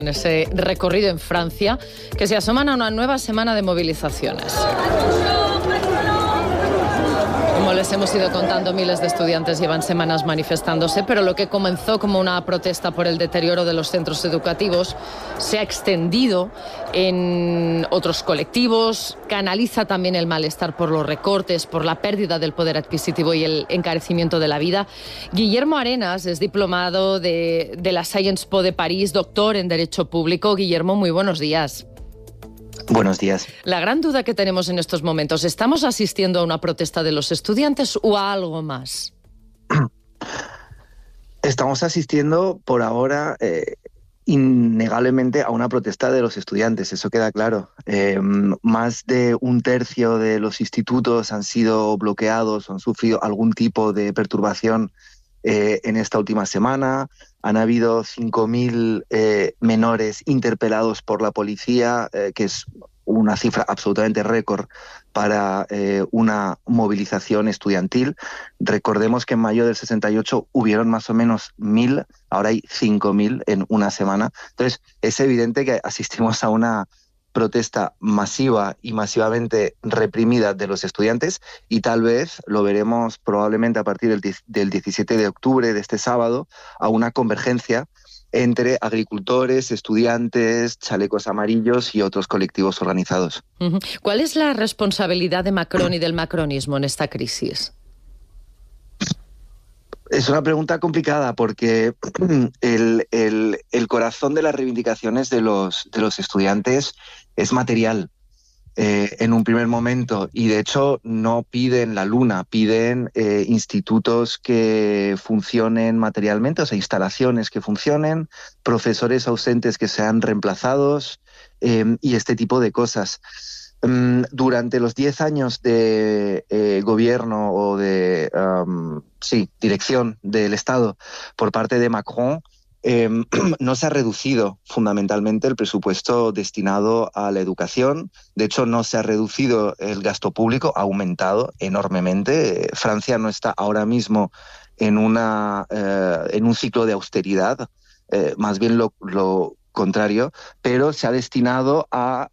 En ese recorrido en Francia, que se asoman a una nueva semana de movilizaciones. Como les hemos ido contando, miles de estudiantes llevan semanas manifestándose, pero lo que comenzó como una protesta por el deterioro de los centros educativos se ha extendido en otros colectivos, canaliza también el malestar por los recortes, por la pérdida del poder adquisitivo y el encarecimiento de la vida. Guillermo Arenas es diplomado de la Sciences Po de París, doctor en Derecho Público. Guillermo, muy buenos días. Buenos días. La gran duda que tenemos en estos momentos, ¿estamos asistiendo a una protesta de los estudiantes o a algo más? Estamos asistiendo por ahora innegablemente a una protesta de los estudiantes, eso queda claro. Más de un tercio de los institutos han sido bloqueados o han sufrido algún tipo de perturbación en esta última semana. Han habido 5.000 menores interpelados por la policía, que es una cifra absolutamente récord para una movilización estudiantil. Recordemos que en mayo del 68 hubieron más o menos 1.000, ahora hay 5.000 en una semana. Entonces, es evidente que asistimos a una protesta masiva y masivamente reprimida de los estudiantes, y tal vez lo veremos probablemente a partir del 17 de octubre de este sábado, a una convergencia entre agricultores, estudiantes, chalecos amarillos y otros colectivos organizados. ¿Cuál es la responsabilidad de Macron y del macronismo en esta crisis? Es una pregunta complicada porque el corazón de las reivindicaciones de los estudiantes es material en un primer momento, y de hecho no piden la luna, piden institutos que funcionen materialmente, o sea, instalaciones que funcionen, profesores ausentes que sean reemplazados y este tipo de cosas. Durante los 10 años de gobierno o de dirección del Estado por parte de Macron, no se ha reducido fundamentalmente el presupuesto destinado a la educación. De hecho, no se ha reducido el gasto público, ha aumentado enormemente. Francia no está ahora mismo en un ciclo de austeridad, más bien lo contrario, pero se ha destinado a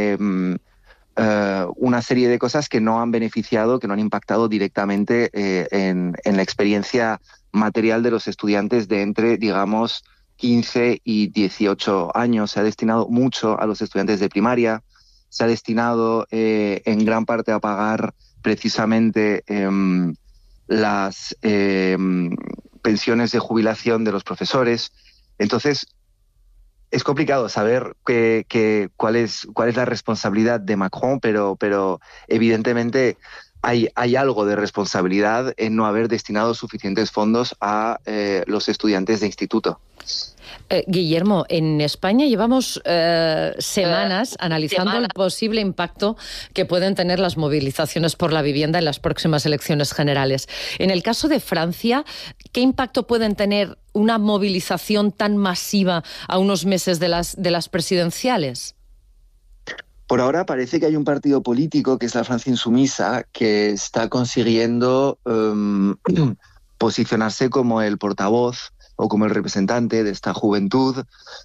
una serie de cosas que no han beneficiado, que no han impactado directamente en la experiencia material de los estudiantes de entre, digamos, 15 y 18 años. Se ha destinado mucho a los estudiantes de primaria, se ha destinado en gran parte a pagar precisamente las pensiones de jubilación de los profesores. Entonces, es complicado saber cuál es la responsabilidad de Macron, pero evidentemente hay algo de responsabilidad en no haber destinado suficientes fondos a los estudiantes de instituto. Guillermo, en España llevamos semanas analizando el posible impacto que pueden tener las movilizaciones por la vivienda en las próximas elecciones generales. En el caso de Francia, ¿qué impacto pueden tener una movilización tan masiva a unos meses de las presidenciales? Por ahora parece que hay un partido político, que es la Francia Insumisa, que está consiguiendo posicionarse como el portavoz o como el representante de esta juventud.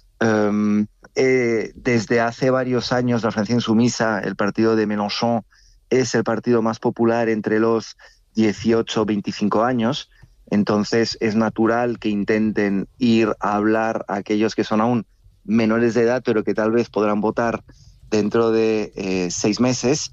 Desde hace varios años la Francia Insumisa, el partido de Mélenchon, es el partido más popular entre los 18-25 años. Entonces es natural que intenten ir a hablar a aquellos que son aún menores de edad, pero que tal vez podrán votar dentro de 6 meses.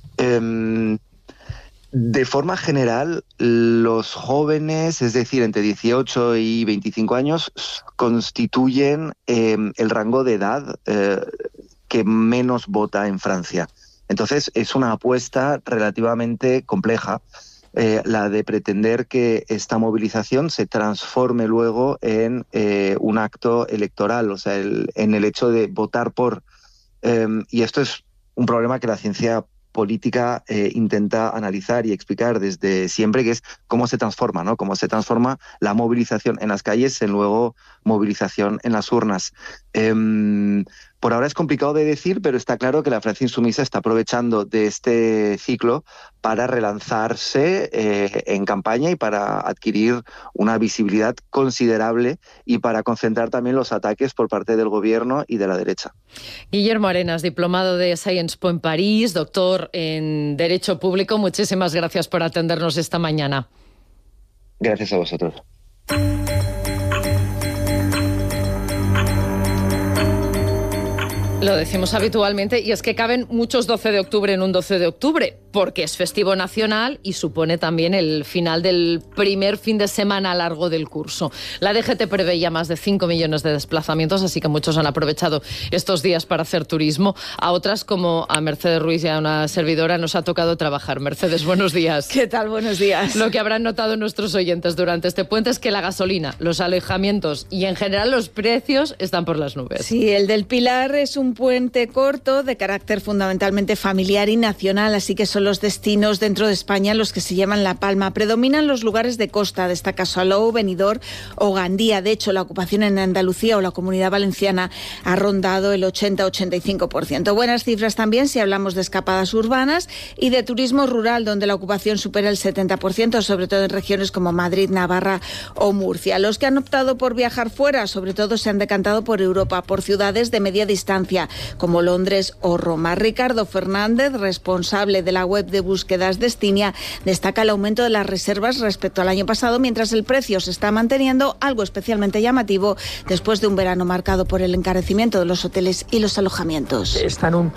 De forma general, los jóvenes, es decir, entre 18 y 25 años, constituyen el rango de edad que menos vota en Francia. Entonces, es una apuesta relativamente compleja, la de pretender que esta movilización se transforme luego en un acto electoral, o sea, en el hecho de votar por. Y esto es un problema que la ciencia política intenta analizar y explicar desde siempre, que es cómo se transforma, ¿no? Cómo se transforma la movilización en las calles en luego movilización en las urnas. Por ahora es complicado de decir, pero está claro que la Francia insumisa está aprovechando de este ciclo para relanzarse en campaña y para adquirir una visibilidad considerable y para concentrar también los ataques por parte del gobierno y de la derecha. Guillermo Arenas, diplomado de Sciences Po en París, doctor en Derecho Público, muchísimas gracias por atendernos esta mañana. Gracias a vosotros. Lo decimos habitualmente y es que caben muchos 12 de octubre en un 12 de octubre, porque es festivo nacional y supone también el final del primer fin de semana largo del curso. La DGT preveía más de 5 millones de desplazamientos, así que muchos han aprovechado estos días para hacer turismo. A otras, como a Mercedes Ruiz y a una servidora, nos ha tocado trabajar. Mercedes, buenos días. ¿Qué tal? Buenos días. Lo que habrán notado nuestros oyentes durante este puente es que la gasolina, los alojamientos y en general los precios están por las nubes. Sí, el del Pilar es un puente corto de carácter fundamentalmente familiar y nacional, así que son los destinos dentro de España los que se llaman La Palma. Predominan los lugares de costa, destaca Salou, Benidorm o Gandía. De hecho, la ocupación en Andalucía o la Comunidad Valenciana ha rondado el 80-85%. Buenas cifras también si hablamos de escapadas urbanas y de turismo rural, donde la ocupación supera el 70%, sobre todo en regiones como Madrid, Navarra o Murcia. Los que han optado por viajar fuera, sobre todo se han decantado por Europa, por ciudades de media distancia, como Londres o Roma. Ricardo Fernández, responsable de la web de búsquedas Destinia, destaca el aumento de las reservas respecto al año pasado, mientras el precio se está manteniendo, algo especialmente llamativo después de un verano marcado por el encarecimiento de los hoteles y los alojamientos. Están un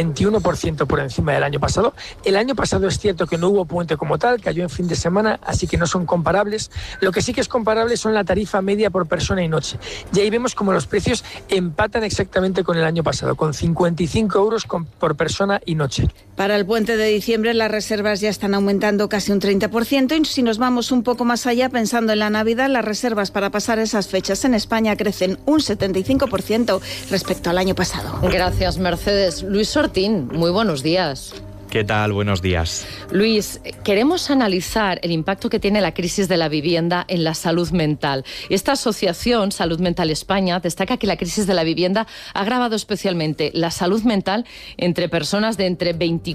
21% por encima del año pasado. El año pasado es cierto que no hubo puente como tal, cayó en fin de semana, así que no son comparables. Lo que sí que es comparable son la tarifa media por persona y noche. Y ahí vemos como los precios empatan exactamente con el año pasado, con 55 euros por persona y noche. Para el puente de diciembre las reservas ya están aumentando casi un 30% y si nos vamos un poco más allá, pensando en la Navidad, las reservas para pasar esas fechas en España crecen un 75% respecto al año pasado. Gracias, Mercedes. Luis Sortín, muy buenos días. ¿Qué tal? Buenos días. Luis, queremos analizar el impacto que tiene la crisis de la vivienda en la salud mental. Esta asociación, Salud Mental España, destaca que la crisis de la vivienda ha agravado especialmente la salud mental entre personas de entre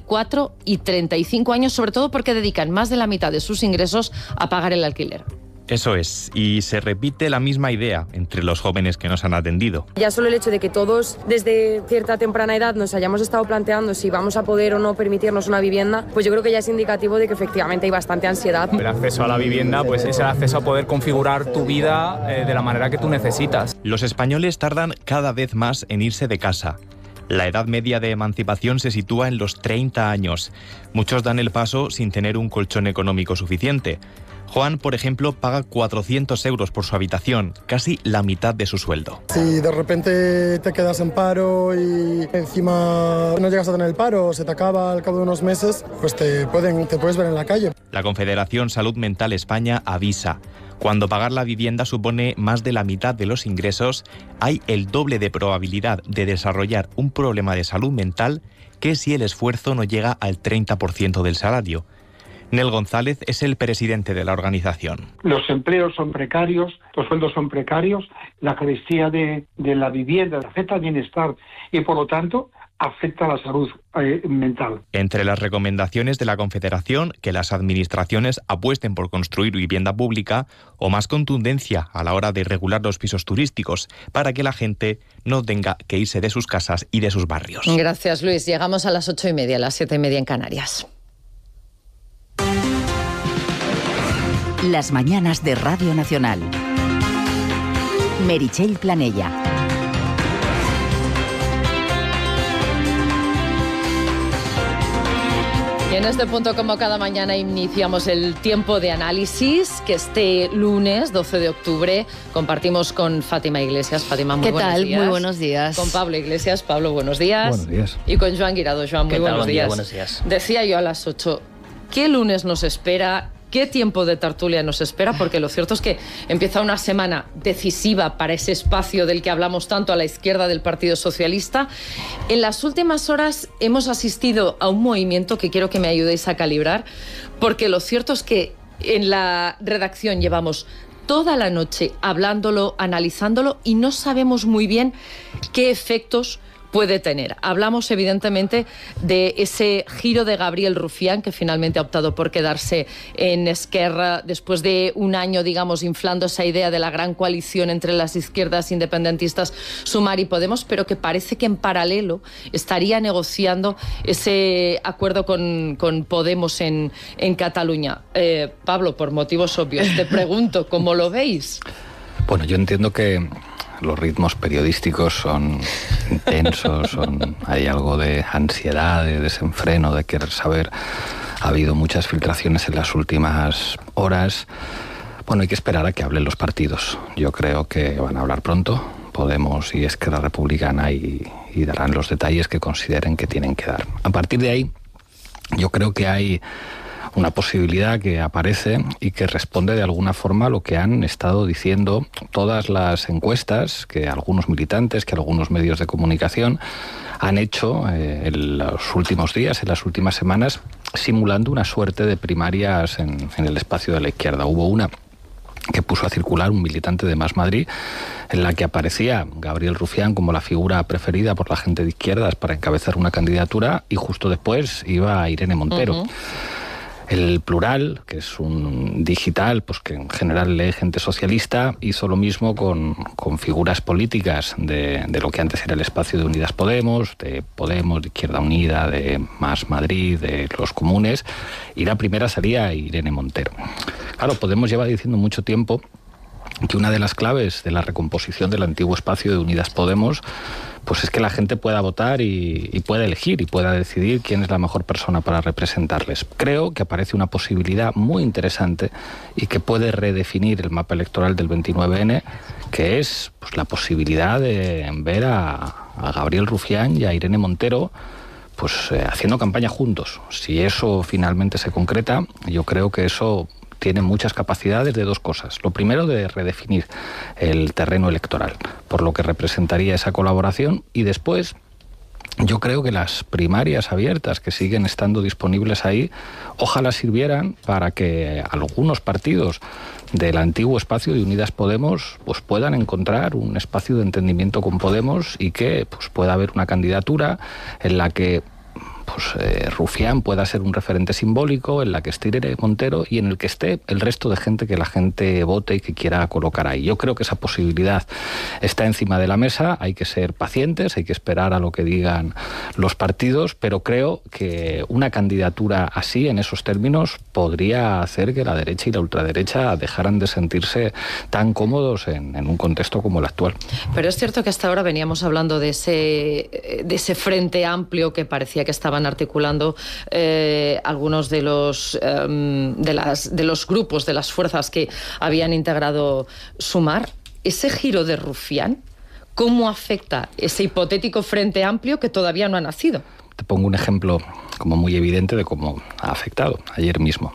24 y 35 años, sobre todo porque dedican más de la mitad de sus ingresos a pagar el alquiler. Eso es, y se repite la misma idea entre los jóvenes que nos han atendido. Ya solo el hecho de que todos desde cierta temprana edad nos hayamos estado planteando si vamos a poder o no permitirnos una vivienda, pues yo creo que ya es indicativo de que efectivamente hay bastante ansiedad. El acceso a la vivienda pues es el acceso a poder configurar tu vida de la manera que tú necesitas. Los españoles tardan cada vez más en irse de casa. La edad media de emancipación se sitúa en los 30 años. Muchos dan el paso sin tener un colchón económico suficiente. Juan, por ejemplo, paga 400 euros por su habitación, casi la mitad de su sueldo. Si de repente te quedas en paro y encima no llegas a tener el paro, se te acaba al cabo de unos meses, pues te puedes ver en la calle. La Confederación Salud Mental España avisa: cuando pagar la vivienda supone más de la mitad de los ingresos, hay el doble de probabilidad de desarrollar un problema de salud mental que si el esfuerzo no llega al 30% del salario. Nel González es el presidente de la organización. Los empleos son precarios, los sueldos son precarios, la carestía de la vivienda afecta al bienestar y por lo tanto afecta a la salud mental. Entre las recomendaciones de la Confederación, que las administraciones apuesten por construir vivienda pública o más contundencia a la hora de regular los pisos turísticos para que la gente no tenga que irse de sus casas y de sus barrios. Gracias, Luis. Llegamos a las 8:30, a las 7:30 en Canarias. Las mañanas de Radio Nacional. Meritxell Planella. Y en este punto, como cada mañana, iniciamos el tiempo de análisis que este lunes, 12 de octubre, compartimos con Fátima Iglesias. Fátima, muy buenos días. ¿Qué tal? Muy buenos días. Con Pablo Iglesias. Pablo, buenos días. Buenos días. Y con Joan Guirado. Joan, muy buenos días. Buenos días. Decía yo a las 8, ¿qué lunes nos espera? ¿Qué tiempo de tertulia nos espera? Porque lo cierto es que empieza una semana decisiva para ese espacio del que hablamos tanto a la izquierda del Partido Socialista. En las últimas horas hemos asistido a un movimiento que quiero que me ayudéis a calibrar, porque lo cierto es que en la redacción llevamos toda la noche hablándolo, analizándolo, y no sabemos muy bien qué efectos puede tener. Hablamos evidentemente de ese giro de Gabriel Rufián, que finalmente ha optado por quedarse en Esquerra después de un año, digamos, inflando esa idea de la gran coalición entre las izquierdas independentistas, Sumar y Podemos, pero que parece que en paralelo estaría negociando ese acuerdo con Podemos en Cataluña. Pablo, por motivos obvios, te pregunto, ¿cómo lo veis? Bueno, yo entiendo que los ritmos periodísticos son intensos, hay algo de ansiedad, de desenfreno, de querer saber. Ha habido muchas filtraciones en las últimas horas. Bueno, hay que esperar a que hablen los partidos. Yo creo que van a hablar pronto, Podemos y Esquerra Republicana, y darán los detalles que consideren que tienen que dar. A partir de ahí, yo creo que hay una posibilidad que aparece y que responde de alguna forma a lo que han estado diciendo todas las encuestas que algunos militantes, que algunos medios de comunicación han hecho en los últimos días, en las últimas semanas, simulando una suerte de primarias en el espacio de la izquierda. Hubo una que puso a circular un militante de Más Madrid, en la que aparecía Gabriel Rufián como la figura preferida por la gente de izquierdas para encabezar una candidatura, y justo después iba Irene Montero. El Plural, que es un digital pues que en general lee gente socialista, hizo lo mismo con figuras políticas de lo que antes era el espacio de Unidas Podemos, de Izquierda Unida, de Más Madrid, de los Comunes, y la primera salía Irene Montero. Claro, Podemos lleva diciendo mucho tiempo que una de las claves de la recomposición del antiguo espacio de Unidas Podemos pues es que la gente pueda votar y pueda elegir y pueda decidir quién es la mejor persona para representarles. Creo que aparece una posibilidad muy interesante y que puede redefinir el mapa electoral del 29N, que es pues la posibilidad de ver a Gabriel Rufián y a Irene Montero pues haciendo campaña juntos. Si eso finalmente se concreta, yo creo que eso tiene muchas capacidades de dos cosas. Lo primero, de redefinir el terreno electoral, por lo que representaría esa colaboración, y después yo creo que las primarias abiertas que siguen estando disponibles ahí, ojalá sirvieran para que algunos partidos del antiguo espacio de Unidas Podemos pues puedan encontrar un espacio de entendimiento con Podemos, y que pues pueda haber una candidatura en la que Rufián pueda ser un referente simbólico, en la que esté Irene Montero y en el que esté el resto de gente que la gente vote y que quiera colocar ahí. Yo creo que esa posibilidad está encima de la mesa. Hay que ser pacientes, hay que esperar a lo que digan los partidos, pero creo que una candidatura así, en esos términos, podría hacer que la derecha y la ultraderecha dejaran de sentirse tan cómodos en un contexto como el actual. Pero es cierto que hasta ahora veníamos hablando de ese frente amplio que parecía que estaban articulando algunos de los grupos, de las fuerzas que habían integrado Sumar. Ese giro de Rufián, ¿cómo afecta ese hipotético frente amplio que todavía no ha nacido? Te pongo un ejemplo como muy evidente de cómo ha afectado ayer mismo.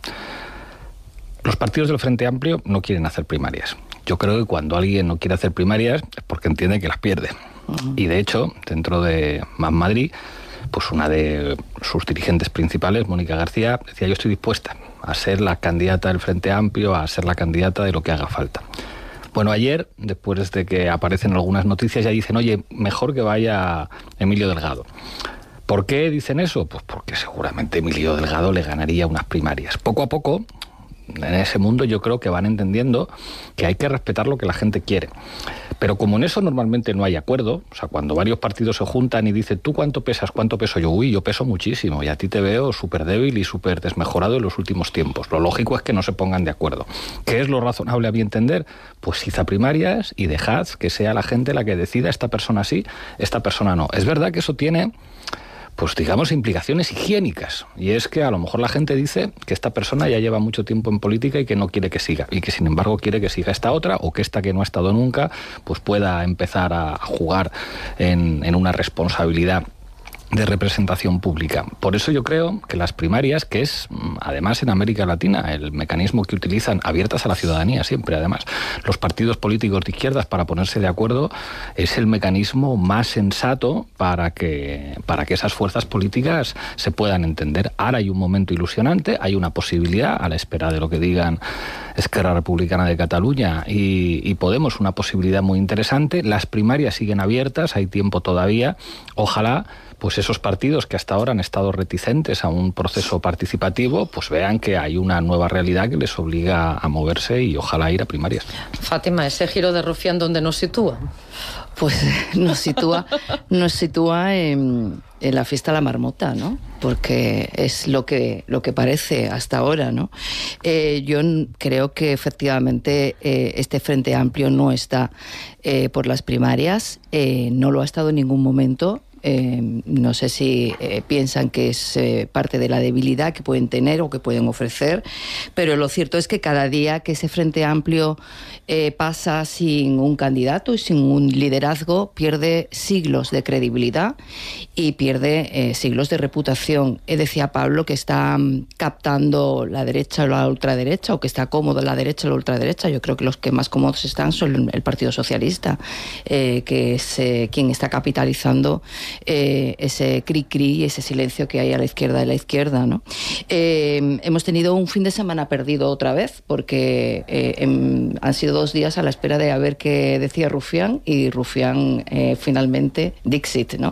Los partidos del Frente Amplio no quieren hacer primarias. Yo creo que cuando alguien no quiere hacer primarias es porque entiende que las pierde. Y de hecho, dentro de Más Madrid, pues una de sus dirigentes principales, Mónica García, decía: yo estoy dispuesta a ser la candidata del Frente Amplio, a ser la candidata de lo que haga falta. Bueno, ayer, después de que aparecen algunas noticias, ya dicen: oye, mejor que vaya Emilio Delgado. ¿Por qué dicen eso? Pues porque seguramente Emilio Delgado le ganaría unas primarias. Poco a poco, en ese mundo, yo creo que van entendiendo que hay que respetar lo que la gente quiere. Pero como en eso normalmente no hay acuerdo, o sea, cuando varios partidos se juntan y dicen: ¿tú cuánto pesas? ¿Cuánto peso yo? Uy, yo peso muchísimo y a ti te veo súper débil y súper desmejorado en los últimos tiempos. Lo lógico es que no se pongan de acuerdo. ¿Qué es lo razonable a mi entender? Pues hizo primarias y dejad que sea la gente la que decida: esta persona sí, esta persona no. Es verdad que eso tiene, pues digamos, implicaciones higiénicas. Y es que a lo mejor la gente dice que esta persona ya lleva mucho tiempo en política y que no quiere que siga, y que sin embargo quiere que siga esta otra, o que esta que no ha estado nunca pues pueda empezar a jugar en una responsabilidad representación pública. Por eso yo creo que las primarias, que es además en América Latina el mecanismo que utilizan, abiertas a la ciudadanía siempre, además, los partidos políticos de izquierdas para ponerse de acuerdo, es el mecanismo más sensato para que esas fuerzas políticas se puedan entender. Ahora hay un momento ilusionante, hay una posibilidad, a la espera de lo que digan Esquerra Republicana de Cataluña y Podemos, una posibilidad muy interesante. Las primarias siguen abiertas, hay tiempo todavía. Ojalá pues esos partidos que hasta ahora han estado reticentes a un proceso participativo, pues vean que hay una nueva realidad que les obliga a moverse y ojalá ir a primarias. Fátima, ¿ese giro de Rufián dónde nos sitúa? Pues nos sitúa en la fiesta de la marmota, ¿no? Porque es lo que parece hasta ahora, ¿no? Yo creo que efectivamente este Frente Amplio no está por las primarias, no lo ha estado en ningún momento. No sé si piensan que es parte de la debilidad que pueden tener o que pueden ofrecer, pero lo cierto es que cada día que ese Frente Amplio pasa sin un candidato y sin un liderazgo, pierde siglos de credibilidad y pierde siglos de reputación. Decía Pablo que está captando la derecha o la ultraderecha, o que está cómodo la derecha o la ultraderecha. Yo creo que los que más cómodos están son el Partido Socialista, que es quien está capitalizando ese cri-cri, ese silencio que hay a la izquierda de la izquierda, ¿no? Hemos tenido un fin de semana perdido otra vez, porque han sido 2 días a la espera de a ver qué decía Rufián, y Rufián finalmente Dixit, ¿no?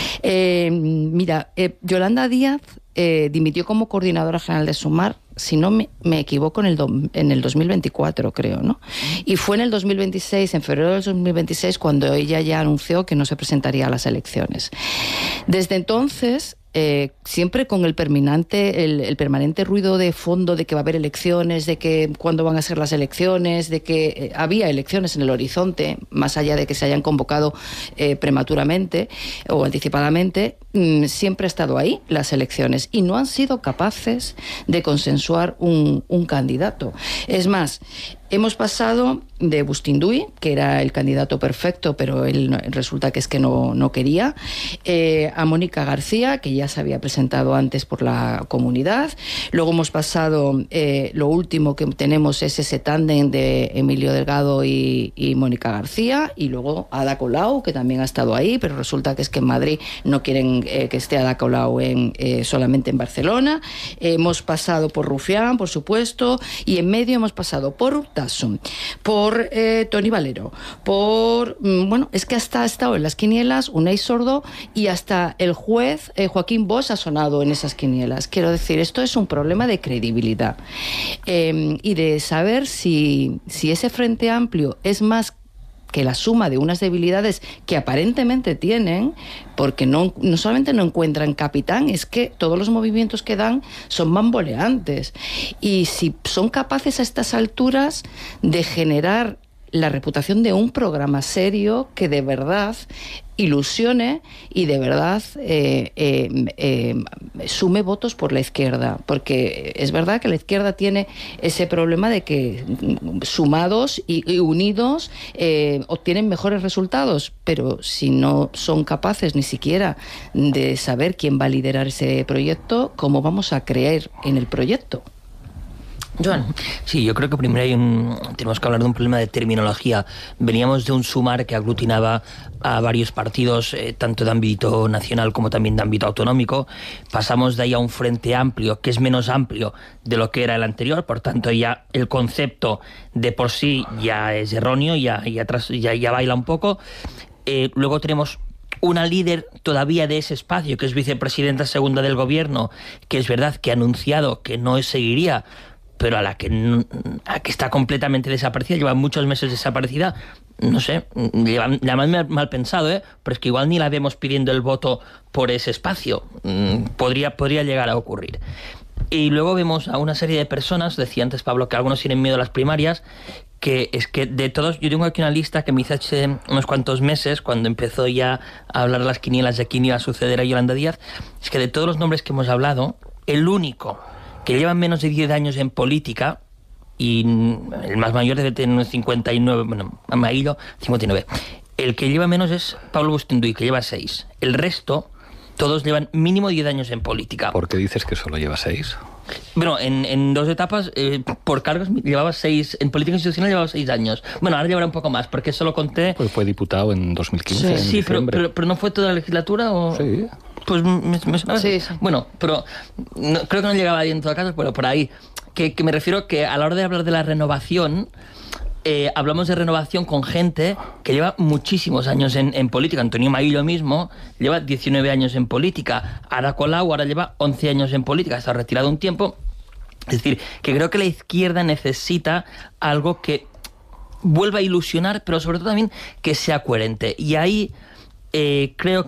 Mira, Yolanda Díaz dimitió como coordinadora general de Sumar, si no me equivoco, en el 2024, creo, ¿no? Y fue en el 2026, en febrero del 2026, cuando ella ya anunció que no se presentaría a las elecciones. Desde entonces, siempre con el permanente ruido de fondo de que va a haber elecciones, de que cuándo van a ser las elecciones, de que había elecciones en el horizonte, más allá de que se hayan convocado prematuramente o anticipadamente, siempre ha estado ahí las elecciones y no han sido capaces de consensuar un candidato. Es más, hemos pasado de Bustinduy, que era el candidato perfecto, pero él resulta que es que no quería, a Mónica García, que ya se había presentado antes por la comunidad. Luego hemos pasado, lo último que tenemos es ese tándem de Emilio Delgado y Mónica García, y luego Ada Colau, que también ha estado ahí, pero resulta que es que en Madrid no quieren que esté Ada Colau solamente en Barcelona. Hemos pasado por Rufián, por supuesto, y en medio hemos pasado por Urtasun, por Toni Valero, bueno, es que hasta ha estado en las quinielas Unai Sordo, y hasta el juez Joaquín Bosch ha sonado en esas quinielas. Quiero decir, esto es un problema de credibilidad y de saber si ese Frente Amplio es más que la suma de unas debilidades que aparentemente tienen, porque no solamente no encuentran capitán, es que todos los movimientos que dan son bamboleantes. Y si son capaces a estas alturas de generar la reputación de un programa serio que de verdad ilusione y de verdad sume votos por la izquierda, porque es verdad que la izquierda tiene ese problema de que sumados y unidos obtienen mejores resultados, pero si no son capaces ni siquiera de saber quién va a liderar ese proyecto, ¿cómo vamos a creer en el proyecto? Joan. Sí, yo creo que primero tenemos que hablar de un problema de terminología. Veníamos de un Sumar que aglutinaba a varios partidos, tanto de ámbito nacional como también de ámbito autonómico. Pasamos de ahí a un Frente Amplio, que es menos amplio de lo que era el anterior, por tanto ya el concepto de por sí ya es erróneo, ya baila un poco. Luego tenemos una líder todavía de ese espacio, que es vicepresidenta segunda del gobierno, que es verdad que ha anunciado que no seguiría, pero a la que está completamente desaparecida, lleva muchos meses desaparecida, no sé, la más mal pensado, pero es que igual ni la vemos pidiendo el voto por ese espacio. Podría llegar a ocurrir. Y luego vemos a una serie de personas, decía antes Pablo que algunos tienen miedo a las primarias, que es que de todos, yo tengo aquí una lista que me hice hace unos cuantos meses, cuando empezó ya a hablar las quinielas de quién iba a suceder a Yolanda Díaz, es que de todos los nombres que hemos hablado, el único que llevan menos de 10 años en política, y el más mayor debe tener unos 59, bueno, Amarillo, 59. El que lleva menos es Pablo Bustinduy, que lleva 6. El resto todos llevan mínimo 10 años en política. ¿Por qué dices que solo lleva 6? Bueno, en 2 etapas, por cargos, llevaba 6, en política institucional llevaba 6 años. Bueno, ahora llevará un poco más, porque solo conté... Pues fue diputado en 2015, en sí, diciembre. pero ¿no fue toda la legislatura? ¿O? Sí. Pues me suena. Sí. Bueno, pero creo que no llegaba ahí en todo caso, pero por ahí. Que me refiero que a la hora de hablar de la renovación... hablamos de renovación con gente que lleva muchísimos años en política. Antonio Maillo mismo lleva 19 años en política. Ada Colau ahora lleva 11 años en política. Está retirado un tiempo. Es decir, que creo que la izquierda necesita algo que vuelva a ilusionar, pero sobre todo también que sea coherente. Y ahí creo que